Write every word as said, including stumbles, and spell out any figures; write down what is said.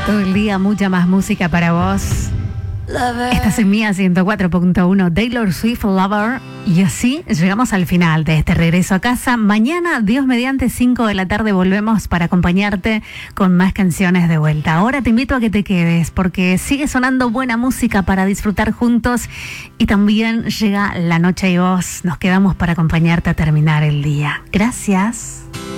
Todo el día, mucha más música para vos. Esta es en Mía ciento cuatro punto uno, Taylor Swift, Lover. Y así llegamos al final de este regreso a casa. Mañana, Dios mediante, cinco de la tarde, volvemos para acompañarte con más canciones de vuelta. Ahora te invito a que te quedes porque sigue sonando buena música para disfrutar juntos. Y también llega la noche y vos nos quedamos para acompañarte a terminar el día. Gracias.